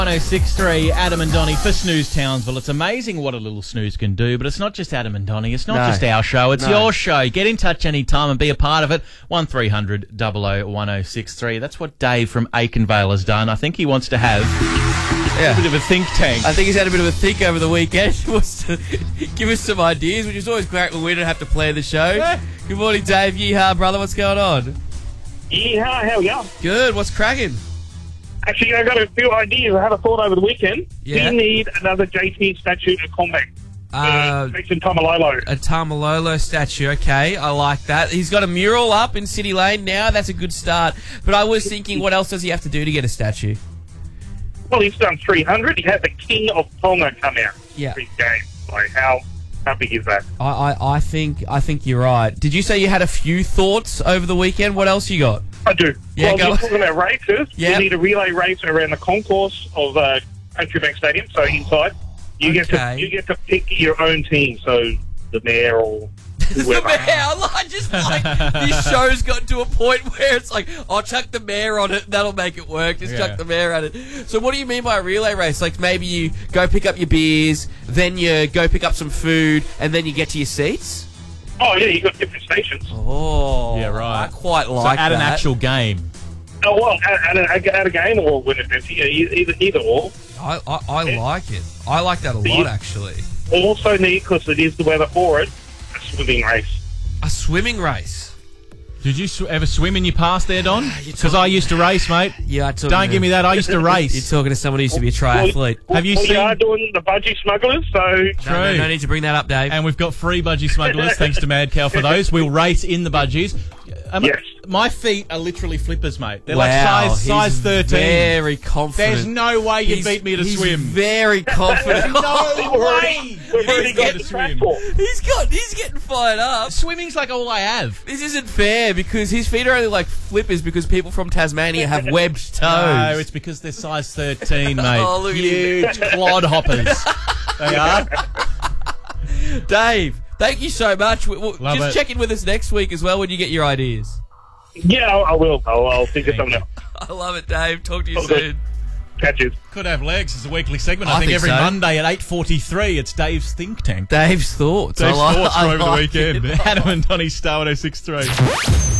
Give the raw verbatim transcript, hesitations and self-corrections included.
one oh six three, Adam and Donnie for Snooze Townsville. It's amazing what a little snooze can do, but it's not just Adam and Donnie. It's not No. just our show. It's No. your show. Get in touch anytime and be a part of it. one three hundred, double oh one oh six three. That's what Dave from Aikenvale has done. I think he wants to have Yeah. a bit of a think tank. I think he's had a bit of a think over the weekend. He wants to give us some ideas, which is always great when we don't have to plan the show. Yeah. Good morning, Dave. Yeehaw, brother. What's going on? Yeah, how we go? Good. What's cracking? Actually, I got a few ideas. I had a thought over the weekend. Yeah. We need another J T statue at Combank. Uh, Uh, Jason Tomalolo. a Tamalolo statue. Okay, I like that. He's got a mural up in City Lane now. That's a good start. But I was thinking, what else does he have to do to get a statue? Well, he's done three hundred. He had the King of Tonga come out Yeah. for his game. Like, how, how big is that? I, I, I think I think you're right. Did you say you had a few thoughts over the weekend? What else you got? I do. Yeah, well, go- we're talking about races. Yeah. We need a relay race around the concourse of uh, Country Bank Stadium, so inside. You get Okay. to you get to pick your own team, so the mayor or The whoever. mayor, I just like this show's got to a point where it's like, I'll chuck the mayor on it, that'll make it work. Just Yeah. chuck the mayor at it. So, what do you mean by a relay race? Like maybe you go pick up your beers, then you go pick up some food, and then you get to your seats? Oh, yeah, you got different stations. Oh, Yeah, right. I quite So like at that. an actual game. Oh, well, at, at, a, at a game or when it's empty, yeah, either, either or. I, I, I like it. I like that a you- lot, actually. Also need, because it is the weather for it, a swimming race. A swimming race. Did you sw- ever swim in your past there, Don? You're Because I used to race, mate. Yeah, I took Don't give me that. I used to You're race. talking to someone who used to be a triathlete. Have you Well, seen... you are doing the budgie smugglers, so No, no, True. no need to bring that up, Dave. And we've got free budgie smugglers, thanks to Mad Cow for those. We'll race in the budgies. Um, Yes. My feet are literally flippers, mate. They're wow, like size he's size thirteen. Very confident. There's no way you'd He's- beat me to he's swim. Very confident. No we're way. already, we're He's already got getting to the track swim. for. He's got. He's getting fired up. Swimming's like all I have. This isn't fair because his feet are only like flippers because people from Tasmania have webbed toes. No, it's because they're size thirteen, mate. Oh, look at him. Huge clod hoppers. They are. Dave, thank you so much. We- we'll- Love just it. check in with us next week as well when you get your ideas. Yeah, I, I will. I'll, I'll think of Thank something you. else. I love it, Dave. Talk to you Okay. soon. Catches. Could have legs as a weekly segment. I, I think, think every so. Monday at eight forty-three, it's Dave's Think Tank. Dave's thoughts. Dave's I like, thoughts I from over the like weekend. it. Adam and Donnie Star one oh six three.